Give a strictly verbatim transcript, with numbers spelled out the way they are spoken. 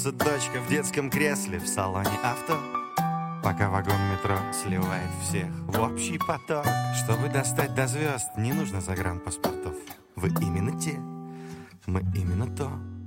Дочка в детском кресле в салоне авто, пока вагон метро сливает всех в общий поток. Чтобы достать до звезд, не нужно загранпаспортов. Вы именно те, мы именно то.